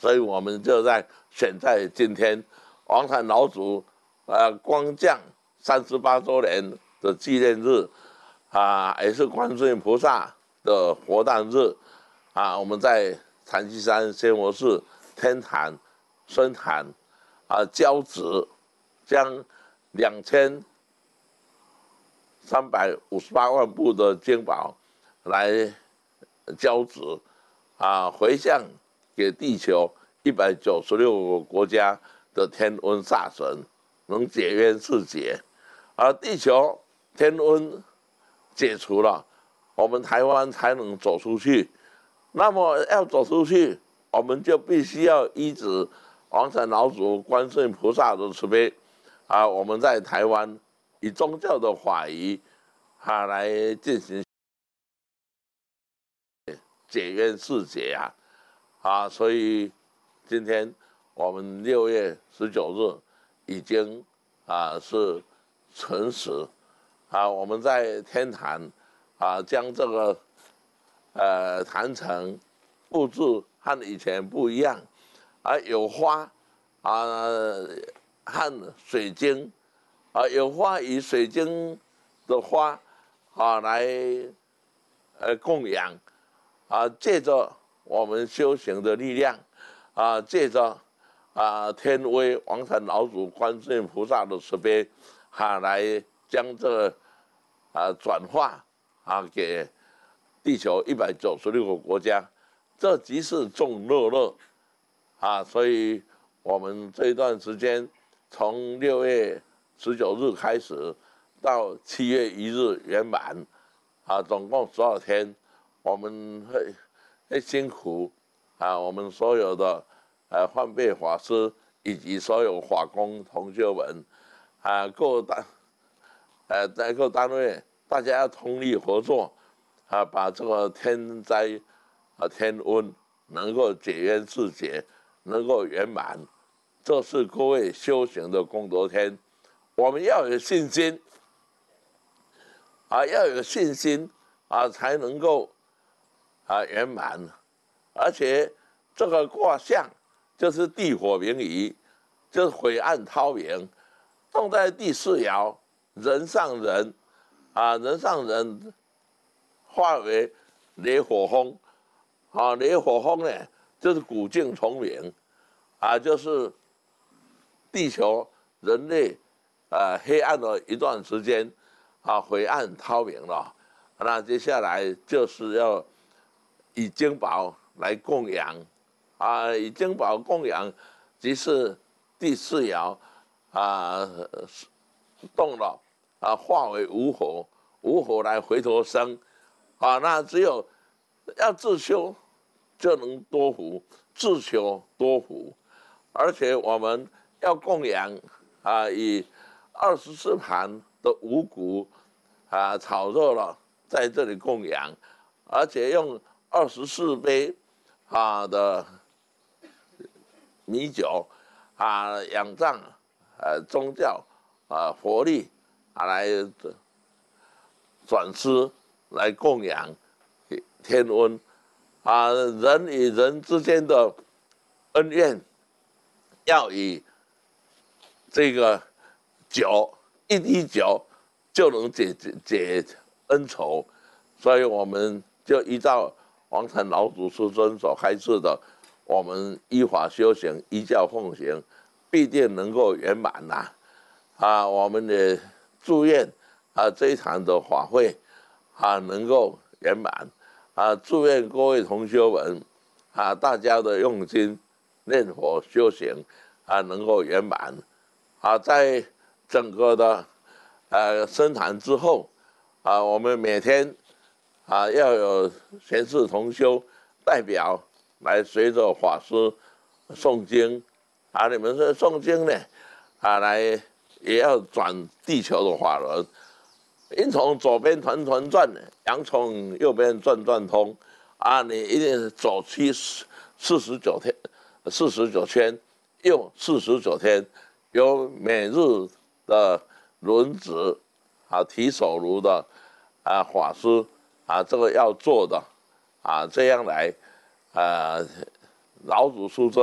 所以我们就选在今天，王禅老祖光降38周年的纪念日也是观世音菩萨的活诞日我们在禅七山仙佛寺天坛、深坛交旨，将2358万部的经宝来交旨回向给地球196个国家的天瘟煞神，能解冤释结。而地球天瘟解除了，我们台湾才能走出去。那么要走出去，我们就必须要依止王禅老祖、观世音菩萨的慈悲我们在台湾以宗教的法仪来进行解冤释结所以今天我们6月19日已经是辰时我们在天坛将这个坛城布置和以前不一样有花和水晶有花以水晶的花来供养借着我们修行的力量借着天威王禅老祖、观世音菩萨的慈悲来将这转化给地球196个国家，这即是众乐乐所以我们这一段时间从6月19日开始到7月1日圆满总共12天，我们会辛苦我们所有的换辈法师以及所有法工同修们各单位大家要通力合作把这个天灾天瘟能够解冤释结，能够圆满，这是各位修行的功德天。我们要有信心要有信心才能够圆满。而且这个卦象就是地火明夷，就是晦暗涛明，动在第4爻，人上人人上人化为雷火风雷火风呢就是古镜重明就是地球人类黑暗了一段时间晦暗涛明了，那接下来就是要以经宝来供养以经宝供养，即是第4爻动了化为无火，无火来回头生那只有要自修就能多福，自求多福。而且我们要供养以24盘的五谷炒热了在这里供养，而且用24杯的米酒仰仗宗教佛力来转施来供养天瘟人与人之间的恩怨要以这个酒一滴酒就能解恩仇，所以我们就依照王禅老祖师尊所开示的，我们依法修行，依教奉行，必定能够圆满我们也祝愿这一场的法会能够圆满祝愿各位同修们大家的用心念佛修行能够圆满在整个的僧坛之后我们每天要有贤士同修代表来随着法师诵经你们是诵经呢来也要转地球的法轮，阴从左边团团转，阳从右边转转通你一定走49天49圈，又49天，有每日的轮值提手炉的法师这个要做的这样来老祖师尊